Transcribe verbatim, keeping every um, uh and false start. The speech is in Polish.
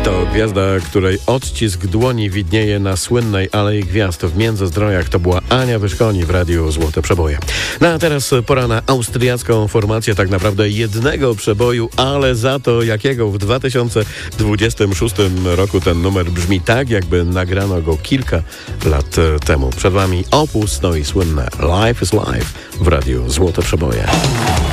To gwiazda, której odcisk dłoni widnieje na słynnej Alei Gwiazd w Międzyzdrojach. To była Ania Wyszkoni w Radiu Złote Przeboje. No a teraz pora na austriacką formację tak naprawdę jednego przeboju, ale za to jakiego w dwa tysiące dwudziestym szóstym roku ten numer brzmi tak, jakby nagrano go kilka lat temu. Przed wami Opus, no i słynne Life is Life w Radiu Złote Przeboje.